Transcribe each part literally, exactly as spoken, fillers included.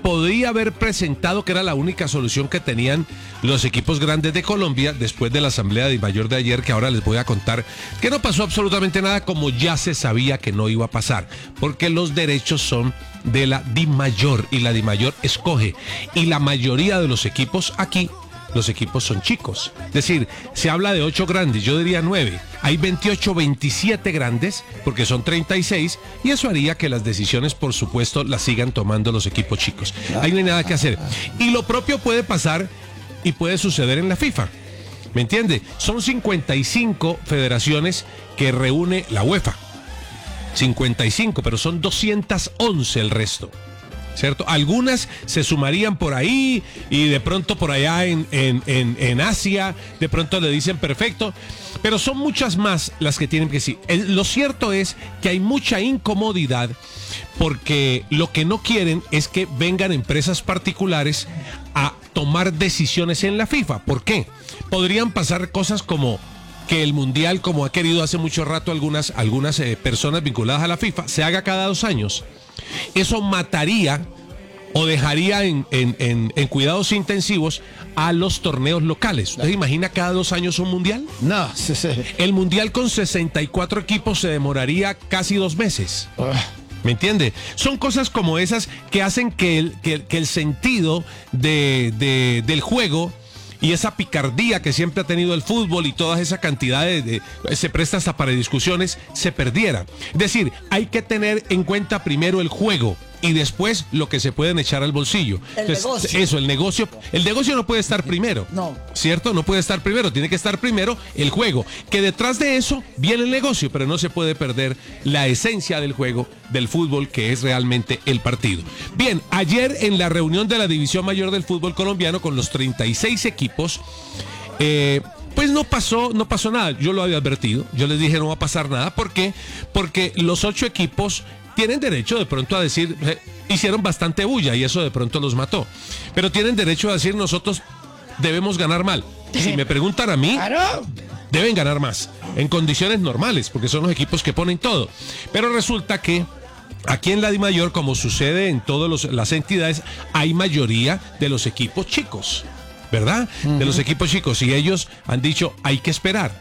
podía haber presentado, que era la única solución que tenían los equipos grandes de Colombia después de la asamblea de Dimayor de ayer, que ahora les voy a contar que no pasó absolutamente nada, como ya se sabía que no iba a pasar, porque los derechos son de la Dimayor y la Dimayor escoge, y la mayoría de los equipos aquí, los equipos son chicos. Es decir, se habla de ocho grandes, yo diría nueve. Hay veintiocho, veintisiete grandes, porque son treinta y seis, y eso haría que las decisiones, por supuesto, las sigan tomando los equipos chicos. Ahí no hay nada que hacer. Y lo propio puede pasar y puede suceder en la FIFA. ¿Me entiende? Son cincuenta y cinco federaciones que reúne la UEFA. cincuenta y cinco, pero son doscientas once el resto. ¿Cierto? Algunas se sumarían por ahí y de pronto por allá en, en, en, en Asia, de pronto le dicen perfecto, pero son muchas más las que tienen que decir. El, lo cierto es que hay mucha incomodidad porque lo que no quieren es que vengan empresas particulares a tomar decisiones en la FIFA. ¿Por qué? Podrían pasar cosas como que el Mundial, como ha querido hace mucho rato algunas, algunas eh, personas vinculadas a la FIFA, se haga cada dos años. Eso mataría o dejaría en, en, en, en cuidados intensivos a los torneos locales. ¿Usted imagina cada dos años un mundial? No, sí, sí. El mundial con sesenta y cuatro equipos se demoraría casi dos meses. Uh. ¿Me entiende? Son cosas como esas que hacen que el, que, que el sentido de, de, del juego y esa picardía que siempre ha tenido el fútbol y toda esa cantidad de, de se presta hasta para discusiones, se perdiera. Es decir, hay que tener en cuenta primero el juego y después lo que se pueden echar al bolsillo. El Entonces, negocio. Eso, el negocio. El negocio no puede estar primero. No. ¿Cierto? No puede estar primero. Tiene que estar primero el juego. Que detrás de eso viene el negocio, pero no se puede perder la esencia del juego, del fútbol, que es realmente el partido. Bien, ayer en la reunión de la División Mayor del Fútbol Colombiano con los treinta y seis equipos, eh, pues no pasó, no pasó nada. Yo lo había advertido. Yo les dije no va a pasar nada. ¿Por qué? Porque los ocho equipos tienen derecho de pronto a decir, eh, hicieron bastante bulla y eso de pronto los mató. Pero tienen derecho a decir, nosotros debemos ganar mal. Si me preguntan a mí, ¡Claro! deben ganar más, en condiciones normales, porque son los equipos que ponen todo. Pero resulta que aquí en la Dimayor, como sucede en todas las entidades, hay mayoría de los equipos chicos, ¿verdad? Uh-huh. De los equipos chicos, y ellos han dicho, hay que esperar.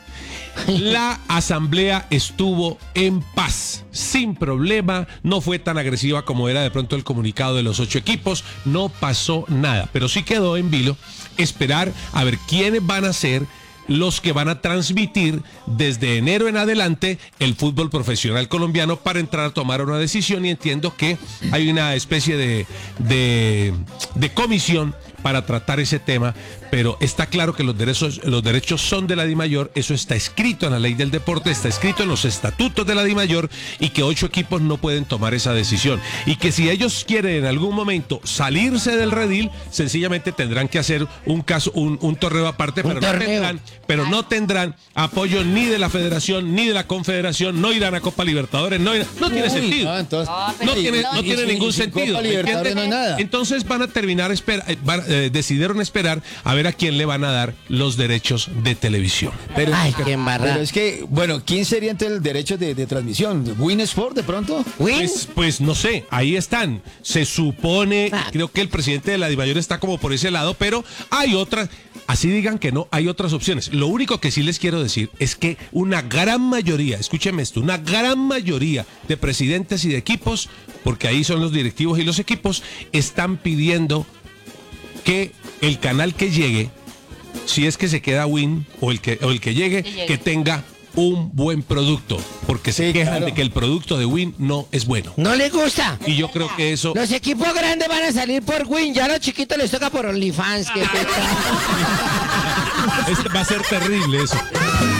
La asamblea estuvo en paz, sin problema, no fue tan agresiva como era de pronto el comunicado de los ocho equipos, no pasó nada, pero sí quedó en vilo esperar a ver quiénes van a ser los que van a transmitir desde enero en adelante el fútbol profesional colombiano para entrar a tomar una decisión, y entiendo que hay una especie de, de, de comisión para tratar ese tema, pero está claro que los derechos, los derechos son de la Dimayor, eso está escrito en la ley del deporte, está escrito en los estatutos de la Dimayor, y que ocho equipos no pueden tomar esa decisión, y que si ellos quieren en algún momento salirse del redil, sencillamente tendrán que hacer un caso, un, un torneo aparte, pero no, tendrán, pero no tendrán apoyo ni de la federación ni de la confederación, no irán a Copa Libertadores, no, irán, no tiene sentido, No, entonces, no tiene, no tiene y- ningún y sin sentido, Copa ¿me Libertadores entiende? no hay nada. Entonces van a terminar espera, eh, van, eh, decidieron esperar a ver a quién le van a dar los derechos de televisión. Pero, Ay, qué embarrada. pero es que, bueno, ¿quién sería entonces el derecho de, de transmisión? ¿Win Sport de pronto? ¿Win? Pues, pues no sé, ahí están. Se supone, Ah. creo que el presidente de la Dimayor está como por ese lado, pero hay otras, así digan que no, hay otras opciones. Lo único que sí les quiero decir es que una gran mayoría, escúcheme esto, una gran mayoría de presidentes y de equipos, porque ahí son los directivos y los equipos, están pidiendo que el canal que llegue, si es que se queda Win o el que, o el que llegue, Que llegue. que tenga un buen producto, porque se Sí, quejan claro. de que el producto de Win no es bueno. ¿No le gusta? Y yo creo que eso... Los equipos grandes van a salir por Win, ya a los chiquitos les toca por OnlyFans. Que Este va a ser terrible eso.